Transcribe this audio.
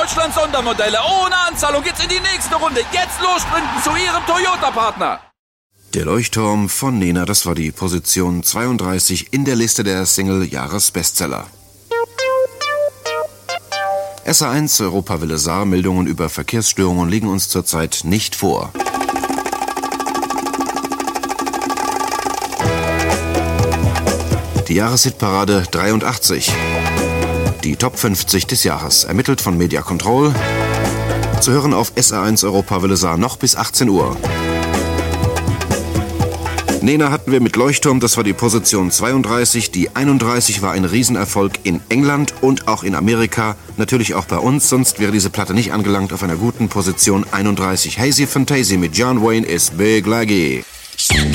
Deutschland Sondermodelle. Ohne Anzahlung geht's in die nächste Runde. Jetzt los sprinten zu Ihrem Toyota-Partner. Der Leuchtturm von Nena, das war die Position 32 in der Liste der Single-Jahres-Bestseller. SA1 Europa Wille Saar, Meldungen über Verkehrsstörungen liegen uns zurzeit nicht vor. Die Jahreshitparade 83. Die Top 50 des Jahres, ermittelt von Media Control. Zu hören auf SA1 Europa Wille Saar noch bis 18 Uhr. Nena hatten wir mit Leuchtturm, das war die Position 32. Die 31 war ein Riesenerfolg in England und auch in Amerika. Natürlich auch bei uns, sonst wäre diese Platte nicht angelangt auf einer guten Position 31. Hazy Fantasy mit John Wayne is Big Laggy.